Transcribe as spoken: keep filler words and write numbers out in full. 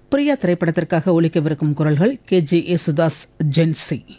பிரியா திரைப்படத்திற்காக ஒலிக்கவிருக்கும் குரல்கள் K G Yesudas, gen Z.